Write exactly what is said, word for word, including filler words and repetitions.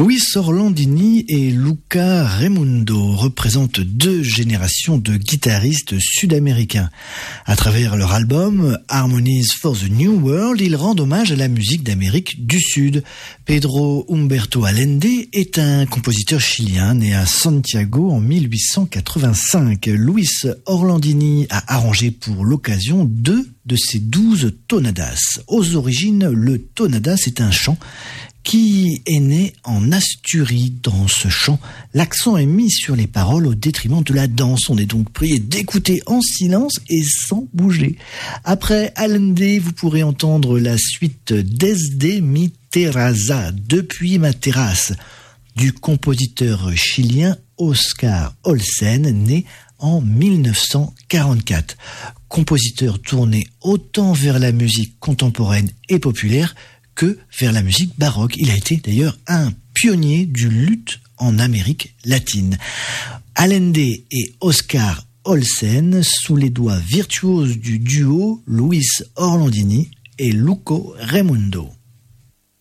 Luis Orlandini et Luca Raimundo représentent deux générations de guitaristes sud-américains. À travers leur album Harmonies for the New World, ils rendent hommage à la musique d'Amérique du Sud. Pedro Humberto Allende est un compositeur chilien né à Santiago en mille huit cent quatre-vingt-cinq. Luis Orlandini a arrangé pour l'occasion deux de ses douze tonadas. Aux origines, le tonadas est un chant qui est né en Asturie. Dans ce chant, l'accent est mis sur les paroles au détriment de la danse. On est donc prié d'écouter en silence et sans bouger. Après Allende, vous pourrez entendre la suite Desde mi terraza, depuis ma terrasse, du compositeur chilien Oscar Olsen, né en mille neuf cent quarante-quatre. Compositeur tourné autant vers la musique contemporaine et populaire que vers la musique baroque. Il a été d'ailleurs un pionnier du luth en Amérique latine. Allende et Oscar Olsen sous les doigts virtuoses du duo Luis Orlandini et Luca Raimundo.